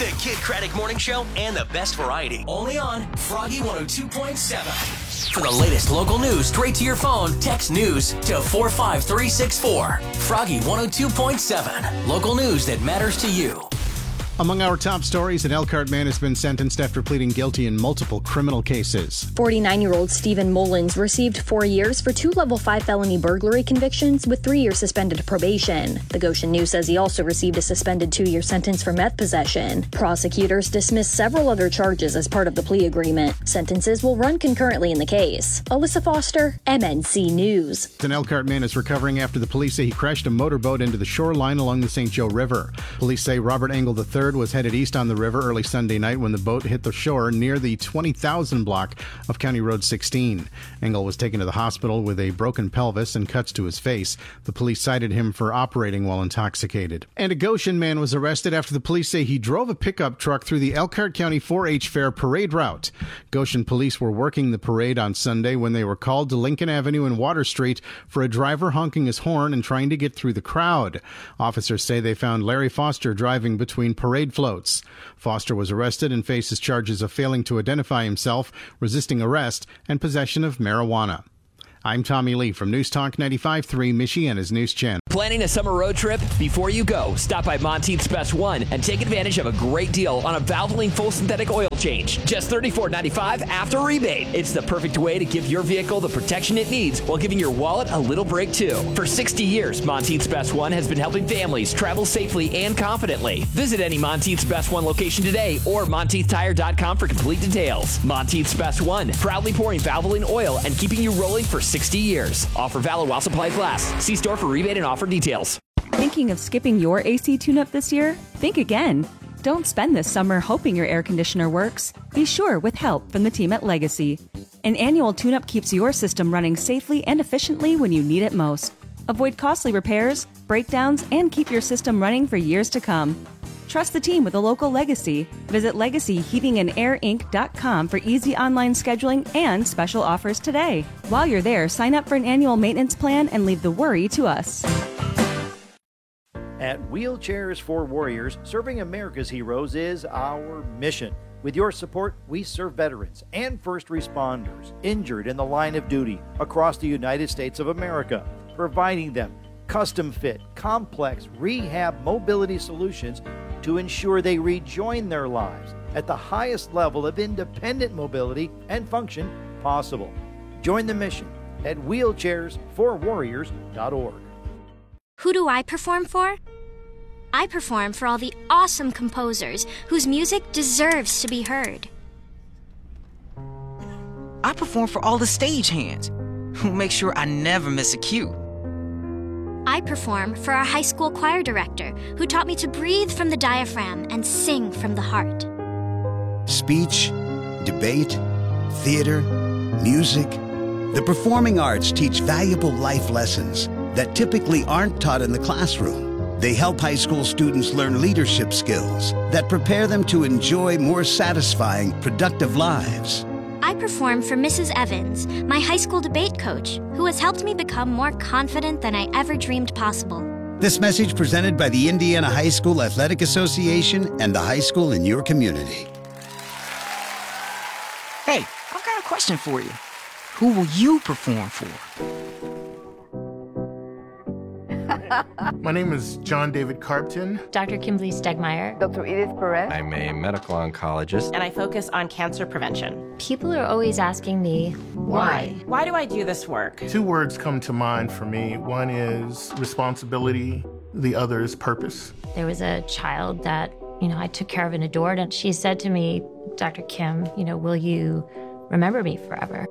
The Kid Craddock Morning Show and the best variety. Only on Froggy 102.7. For the latest local news straight to your phone, text news to 45364. Froggy 102.7. Local news that matters to you. Among our top stories, an Elkhart man has been sentenced after pleading guilty in multiple criminal cases. 49-year-old Stephen Mullins received 4 years for 2 Level 5 felony burglary convictions with 3 years suspended probation. The Goshen News says he also received a suspended 2-year sentence for meth possession. Prosecutors dismissed several other charges as part of the plea agreement. Sentences will run concurrently in the case. Alyssa Foster, MNC News. An Elkhart man is recovering after the police say he crashed a motorboat into the shoreline along the St. Joe River. Police say Robert Engel III was headed east on the river early Sunday night when the boat hit the shore near the 20,000 block of County Road 16. Engel was taken to the hospital with a broken pelvis and cuts to his face. The police cited him for operating while intoxicated. And a Goshen man was arrested after the police say he drove a pickup truck through the Elkhart County 4-H Fair parade route. Goshen police were working the parade on Sunday when they were called to Lincoln Avenue and Water Street for a driver honking his horn and trying to get through the crowd. Officers say they found Larry Foster driving between parade floats. Foster was arrested and faces charges of failing to identify himself, resisting arrest, and possession of marijuana. I'm Tommy Lee from News Talk 95.3, Michiana's News Channel. Planning a summer road trip? Before you go, stop by Monteith's Best One and take advantage of a great deal on a Valvoline full synthetic oil change. Just $34.95 after rebate. It's the perfect way to give your vehicle the protection it needs while giving your wallet a little break too. For 60 years, Monteith's Best One has been helping families travel safely and confidently. Visit any Monteith's Best One location today or MonteithTire.com for complete details. Monteith's Best One, proudly pouring Valvoline oil and keeping you rolling for 60 years. Offer valid while supplies last. See store for rebate and offer details. Thinking of skipping your AC tune-up this year? Think again. Don't spend this summer hoping your air conditioner works. Be sure with help from the team at Legacy. An annual tune-up keeps your system running safely and efficiently when you need it most. Avoid costly repairs, breakdowns, and keep your system running for years to come. Trust the team with a local Legacy. Visit LegacyHeatingandAirInc.com for easy online scheduling and special offers today. While you're there, sign up for an annual maintenance plan and leave the worry to us. At Wheelchairs for Warriors, serving America's heroes is our mission. With your support, we serve veterans and first responders injured in the line of duty across the United States of America, providing them custom-fit, complex rehab mobility solutions to ensure they rejoin their lives at the highest level of independent mobility and function possible. Join the mission at wheelchairsforwarriors.org. Who do I perform for? I perform for all the awesome composers whose music deserves to be heard. I perform for all the stagehands who make sure I never miss a cue. I perform for our high school choir director who taught me to breathe from the diaphragm and sing from the heart. Speech, debate, theater, music. The performing arts teach valuable life lessons that typically aren't taught in the classroom. They help high school students learn leadership skills that prepare them to enjoy more satisfying, productive lives. I perform for Mrs. Evans, my high school debate coach, who has helped me become more confident than I ever dreamed possible. This message presented by the Indiana High School Athletic Association and the high school in your community. Hey, I've got a question for you. Who will you perform for? My name is John David Carpton. Dr. Kimberly Stegmeyer. Dr. Edith Perez. I'm a medical oncologist. And I focus on cancer prevention. People are always asking me, why? Why do I do this work? 2 words come to mind for me. One is responsibility. The other is purpose. There was a child that, I took care of and adored, and she said to me, Dr. Kim, will you remember me forever?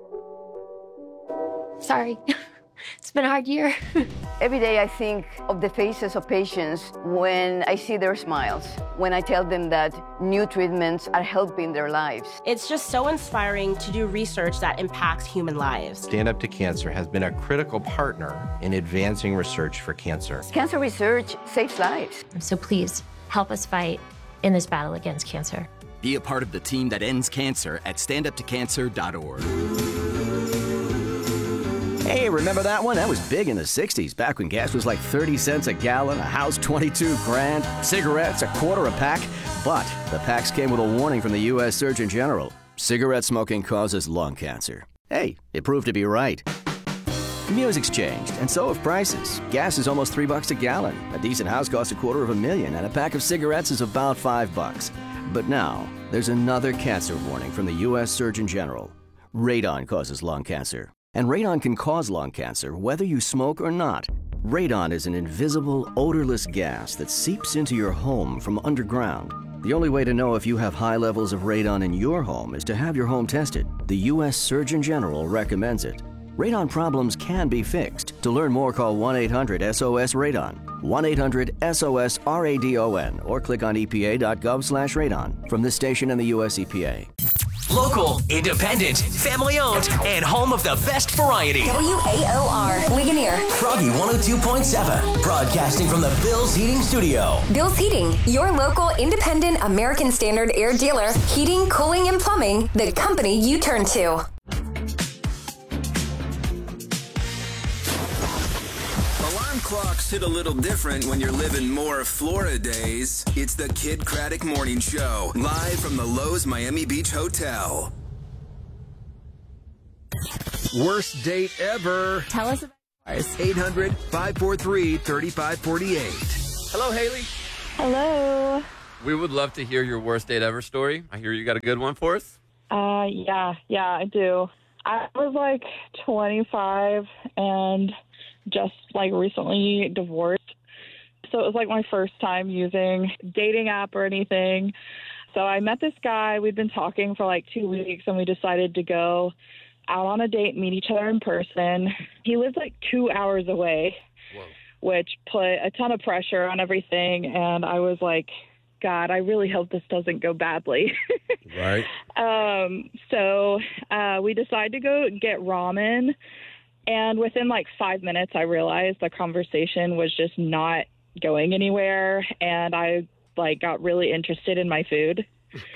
Sorry. It's been a hard year. Every day I think of the faces of patients when I see their smiles, when I tell them that new treatments are helping their lives. It's just so inspiring to do research that impacts human lives. Stand Up to Cancer has been a critical partner in advancing research for cancer. Cancer research saves lives. So please, help us fight in this battle against cancer. Be a part of the team that ends cancer at standuptocancer.org. Hey, remember that one? That was big in the 60s, back when gas was like 30 cents a gallon, a house 22 grand, cigarettes a quarter a pack. But the packs came with a warning from the U.S. Surgeon General. Cigarette smoking causes lung cancer. Hey, it proved to be right. Music's changed, and so have prices. Gas is almost $3 a gallon. A decent house costs $250,000, and a pack of cigarettes is about $5. But now, there's another cancer warning from the U.S. Surgeon General. Radon causes lung cancer. And radon can cause lung cancer whether you smoke or not. Radon is an invisible, odorless gas that seeps into your home from underground. The only way to know if you have high levels of radon in your home is to have your home tested. The U.S. Surgeon General recommends it. Radon problems can be fixed. To learn more, call 1-800-SOS-RADON, 1-800-SOS-RADON, or click on epa.gov/radon. From this station and the U.S. EPA. Local, independent, family-owned, and home of the best variety. WAOR, Ligonier. Froggy 102.7, broadcasting from the Bill's Heating Studio. Bill's Heating, your local independent American Standard air dealer. Heating, cooling, and plumbing, the company you turn to. Clocks hit a little different when you're living more Florida days. It's the Kid Craddock Morning Show, live from the Lowe's Miami Beach Hotel. Worst date ever. Tell us about yours. 800-543-3548. Hello, Haley. Hello. We would love to hear your worst date ever story. I hear you got a good one for us. Yeah, I do. I was like 25 and just like recently divorced. So it was like my first time using dating app or anything. So I met this guy. We'd been talking for like 2 weeks and we decided to go out on a date, meet each other in person. He lived like 2 hours away, which put a ton of pressure on everything. And I was like, God, I really hope this doesn't go badly. Right. So we decided to go get ramen. And within like 5 minutes, I realized the conversation was just not going anywhere. And I like got really interested in my food.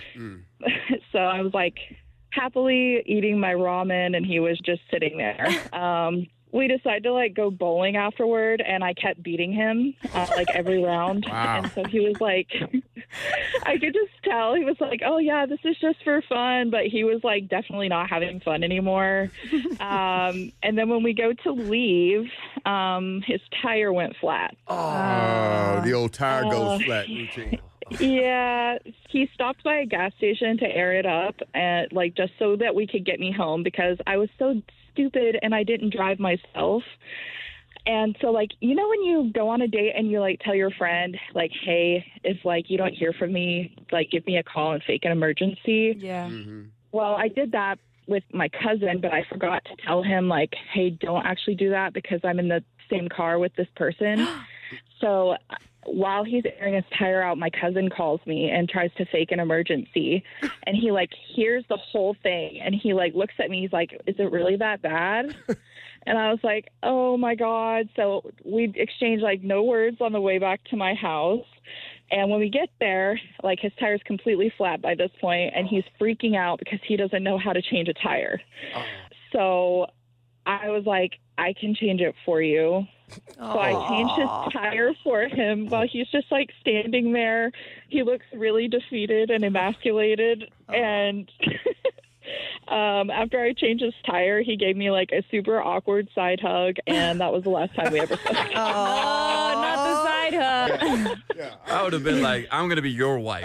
So I was like happily eating my ramen and he was just sitting there. We decided to like go bowling afterward and I kept beating him like every round. Wow. And so he was like, I could just tell he was like, oh yeah, this is just for fun. But he was like definitely not having fun anymore. And then when we go to leave, his tire went flat. Oh, the old tire goes flat routine. Yeah, he stopped by a gas station to air it up and like just so that we could get me home because I was so stupid and I didn't drive myself. And so like, you know, when you go on a date and you like tell your friend like, hey, if like you don't hear from me, like give me a call and fake an emergency. Yeah. Well, I did that with my cousin, but I forgot to tell him like, hey, don't actually do that because I'm in the same car with this person. So while he's airing his tire out, my cousin calls me and tries to fake an emergency. And he like hears the whole thing and he like looks at me. He's like, is it really that bad? And I was like, oh my God. So we exchanged like no words on the way back to my house. And when we get there, like his tire's completely flat by this point and he's freaking out because he doesn't know how to change a tire. So I was like, I can change it for you. So I changed his tire for him while he's just like standing there. He looks really defeated and emasculated. And after I changed his tire, he gave me like a super awkward side hug. And that was the last time we ever spoke. Oh, not the side hug. I would have been like, I'm going to be your wife.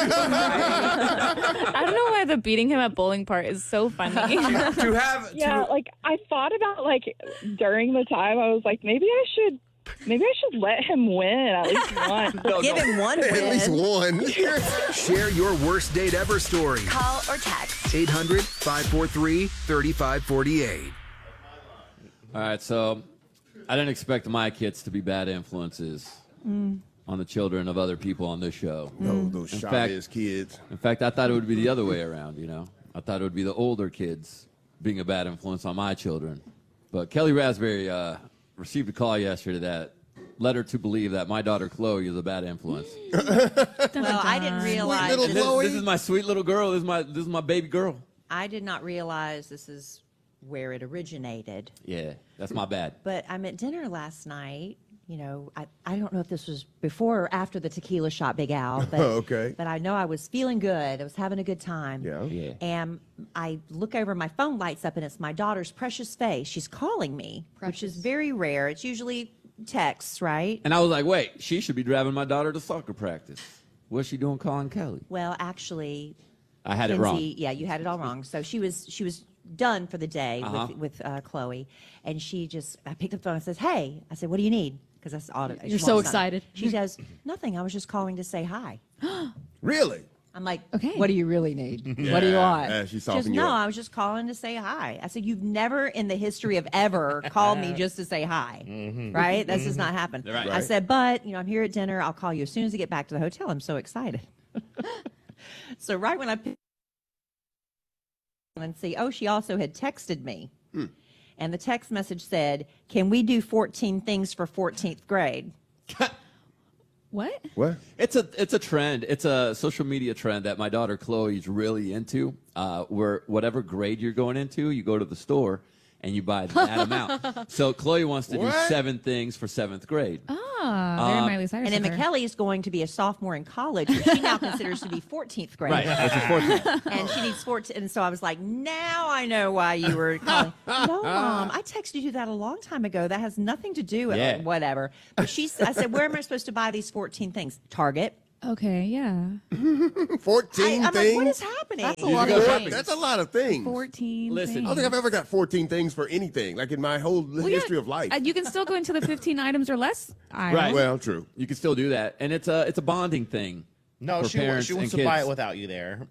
I don't know why the beating him at bowling part is so funny. Like I thought about like during the time, I was like, maybe I should let him win at least once. Give him one win. At least one. Share your worst date ever story. Call or text. 800-543-3548. All right, so I didn't expect my kids to be bad influences on the children of other people on this show. Those shy-ass kids. In fact, I thought it would be the other way around, you know. I thought it would be the older kids being a bad influence on my children. But Kelly Raspberry received a call yesterday that led her to believe that my daughter Chloe is a bad influence. Well, I didn't realize. This is my sweet little girl. This is my baby girl. I did not realize this is where it originated. Yeah, that's my bad. But I'm at dinner last night. You know, I don't know if this was before or after the tequila shot, Big Al. But, Okay. But I know I was feeling good. I was having a good time. Yeah. And I look over, my phone lights up, and it's my daughter's precious face. She's calling me, which is very rare. It's usually texts, right? And I was like, wait, she should be driving my daughter to soccer practice. What's she doing calling Kelly? Well, actually, I had it wrong. Yeah, you had it all wrong. So she was done for the day with Chloe, and I picked up the phone and says, "Hey," I said, "What do you need?" Because that's auto. You're so excited. She says, "Nothing. I was just calling to say hi." Really? I'm like, okay. What do you really need? Yeah. What do you want? She's She goes, softening you "No, up. I was just calling to say hi." I said, "You've never in the history of ever called me just to say hi, right? This does not happen." Right. I said, "But I'm here at dinner. I'll call you as soon as I get back to the hotel." I'm so excited. So right when I picked and see, she also had texted me. And the text message said, "Can we do 14 things for 14th grade?" What? It's a trend. It's a social media trend that my daughter Chloe's really into. Where whatever grade you're going into, you go to the store and you buy that amount. So Chloe wants to do 7 things for 7th grade. Very Miley Cyrus. And then of her. McKelly is going to be a sophomore in college, which she now considers to be 14th grade. Right, which is 14th. And she needs 14. And so I was like, now I know why you were calling. No, Mom, I texted you that a long time ago. That has nothing to do with whatever. But I said, where am I supposed to buy these 14 things? Target. Okay, yeah. 14 I'm things? like, what is happening? That's a lot of things. That's a lot of things. 14 Listen, I don't think I've ever got 14 things for anything, like in my whole history of life. You can still go into the 15 items or less aisle. Right. Well, true. You can still do that, and it's a bonding thing. No, for she parents wants and to buy kids. it without you there.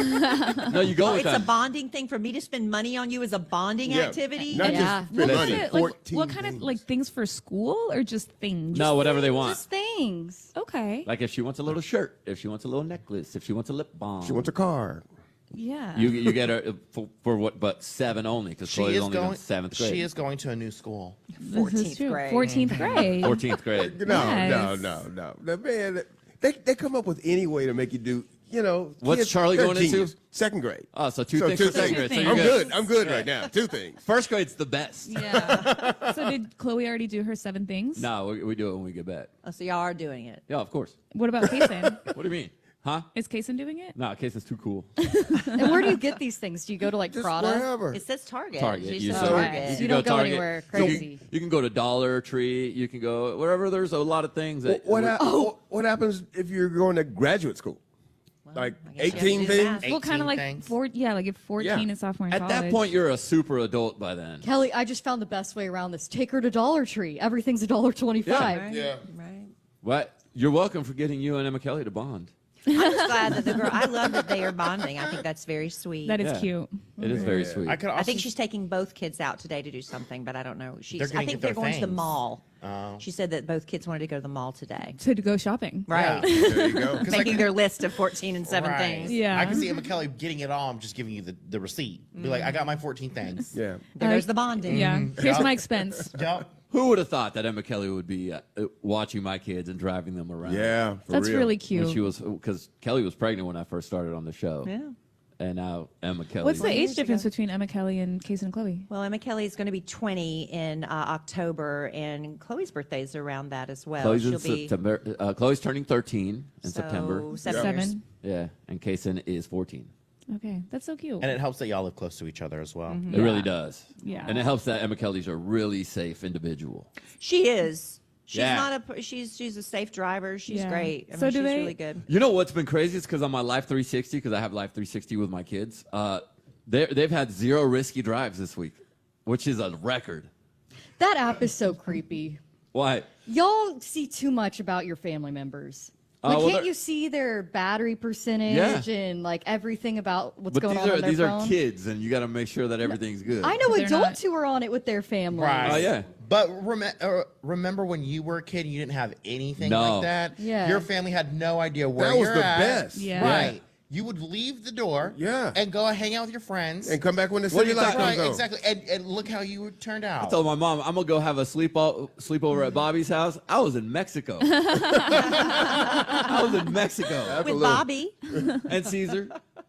No, you go with It's them. a bonding thing for me to spend money on you as a bonding activity. Not Yeah. just spend What money. kind of, like, 14 what kind of like things for school or just things? No, whatever they want. Just things. Okay. Like if she wants a little shirt, if she wants a little necklace, if she wants a lip balm. She wants a car. Yeah. You get her for what? But 7 only because She Chloe's is only in going. 7th grade. She is going to a new school. 14th grade. 14th grade. 14th grade. No. The man, they come up with any way to make you do, What's kids, Charlie they're going into? genius. 2nd grade. Oh, so 2 things for 2nd grade. So you're I'm good. I'm good right now. 2 things. 1st grade's the best. Yeah. So did Chloe already do her 7 things? No, we do it when we get back. Oh, so y'all are doing it. Yeah, of course. What about Kason? What do you mean? Huh? Is Kason doing it? No, Casey's too cool. And where do you get these things? Do you go to like Just Prada? wherever. It says Target. Target. She You says said Target. You don't go Target. anywhere So crazy. you can go to Dollar Tree. You can go wherever. There's a lot of things. That What happens if you're going to graduate school? Like I guess you have to 18 do the things? math. Well, kind of like things. like if 14 is sophomore in At college. that point, you're a super adult by then. Kelly, I just found the best way around this. Take her to Dollar Tree. Everything's $1.25. Yeah. Right. What? You're welcome for getting you and Emma Kelly to bond. I'm just glad that the girl. I love that they are bonding. I think that's very sweet. That is Yeah. cute. It is very sweet. I could also. I think she's taking both kids out today to do something, but I don't know. They're gonna I think get they're their going to the fangs. mall. Oh. She said that both kids wanted to go to the mall today. To go shopping. Right. There you go. Making their list of 14 and 7 Right. things. Yeah. I can see Emma Kelly getting it all. I'm just giving you the receipt. Be like, I got my 14 things. Yeah. There goes the bonding. Yeah. Here's Yep. my expense. Yep. Who would have thought that Emma Kelly would be watching my kids and driving them around? Yeah. For That's real. really When cute. she was, because Kelly was pregnant when I first started on the show. Yeah. And now Emma Kelly. What's the years age difference ago. between Emma Kelly and Kason and Chloe? Well, Emma Kelly is going to be 20 in October, and Chloe's birthday is around that as well. Chloe's in She'll be September. Chloe's turning 13 in so September. 7 years. Yeah, and Kason is 14. Okay, that's so cute. And it helps that y'all live close to each other as well. It really does. Yeah. And it helps that Emma Kelly's a really safe individual. She is. She's Yeah. not a. She's a safe driver. She's Yeah. great. I So mean, do she's they- really good. You know what's been crazy is because on my Life 360, because I have Life 360 with my kids, they've had 0 risky drives this week, which is a record. That app is so creepy. Why? Y'all see too much about your family members. Like, well, can't they're- you see their battery percentage and like everything about what's But going these on are their these phone? are kids, and you got to make sure that everything's good. I know They're adults who are on it with their families. Right. Oh yeah. But remember when you were a kid and you didn't have anything No. like that? Yeah. Your family had no idea where That was you're the at. best. Yeah. Right. You would leave the door and go hang out with your friends. And come back when the What are city you light talking- comes Right, on. exactly. And look how you turned I out. told my mom I'm gonna go have a sleepover at Bobby's house. I was in Mexico. I was in Mexico With Bobby. and Caesar.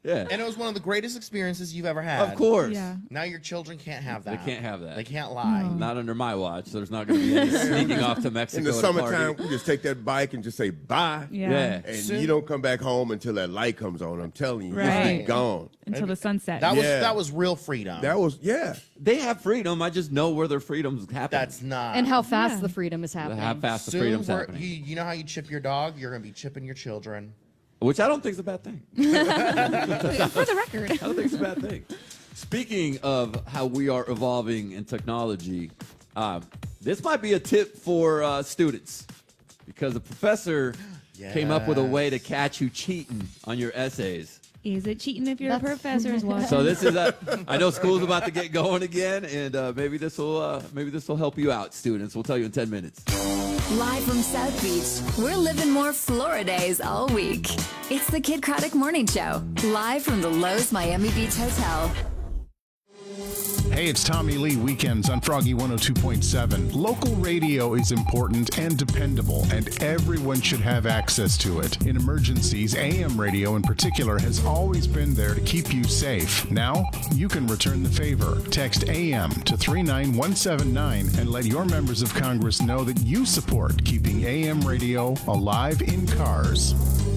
Yeah. And it was one of the greatest experiences you've ever had. Of course. Yeah. Now your children can't have that. They can't have that. They can't lie. Not under my watch. So there's not going to be any sneaking off to Mexico. In the to summertime, party. we just take that bike and just say bye. Yeah. And Soon- you don't come back home until that light comes on. I'm telling you, Right. you'll be gone. Until the sunset. That was real freedom. That was, yeah. They have freedom. I just know where their freedom's happening. That's not. And how fast the freedom is happening. How fast the Soon freedom's we're- happening. You know how you chip your dog? You're going to be chipping your children. Which I don't think is a bad thing. For the record. I don't think it's a bad thing. Speaking of how we are evolving in technology, this might be a tip for students because a professor came up with a way to catch you cheating on your essays. Is it cheating if you're a professor as well? So this is I know school's about to get going again, and maybe this will help you out, students. We'll tell you in 10 minutes. Live from South Beach, we're living more Florida days all week. It's the Kid Craddock Morning Show, live from the Lowe's Miami Beach Hotel. Hey, it's Tommy Lee, Weekends on Froggy 102.7. Local radio is important and dependable, and everyone should have access to it. In emergencies, AM radio in particular has always been there to keep you safe. Now, you can return the favor. Text AM to 39179 and let your members of Congress know that you support keeping AM radio alive in cars.